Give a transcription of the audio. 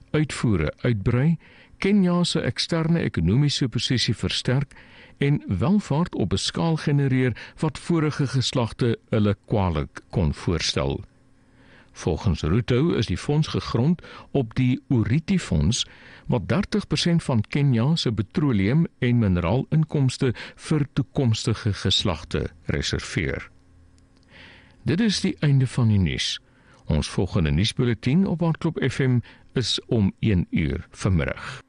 uitvoere uitbrei, Kenia se eksterne ekonomiese posisie versterk en welvaart op 'n skaal genereer wat vorige geslagte hulle kwaliek kon voorstel. Volgens Ruto is die fonds gegrond op die Oriti-fonds, wat 30% van Kenia se petroleum- en mineraalinkomste vir toekomstige geslagte reserveer. Dit is die einde van die nuus. Ons volgende nuusbulletin op Handklop FM is om 1 uur vanmiddag.